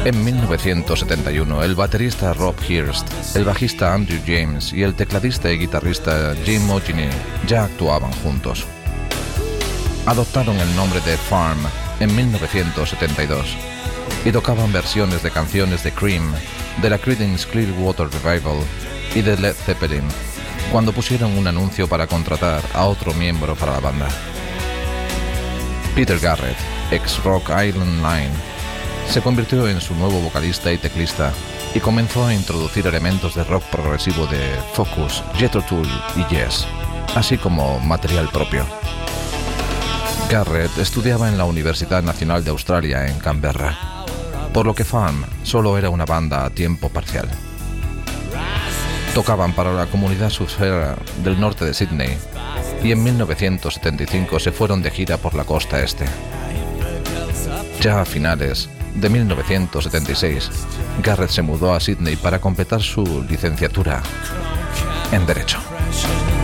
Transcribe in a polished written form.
En 1971, el baterista Rob Hirst, el bajista Andrew James y el tecladista y guitarrista Jim Mugini ya actuaban juntos. Adoptaron el nombre de Farm en 1972 y tocaban versiones de canciones de Cream, de la Creedence Clearwater Revival y de Led Zeppelin, cuando pusieron un anuncio para contratar a otro miembro para la banda. Peter Garrett, ex Rock Island Line, se convirtió en su nuevo vocalista y teclista y comenzó a introducir elementos de rock progresivo de Focus, Jethro Tull y Yes, así como material propio. Garrett estudiaba en la Universidad Nacional de Australia en Canberra, por lo que Farm solo era una banda a tiempo parcial. Tocaban para la comunidad surfera del norte de Sydney y en 1975 se fueron de gira por la costa este. Ya a finales de 1976, Garrett se mudó a Sydney para completar su licenciatura en Derecho.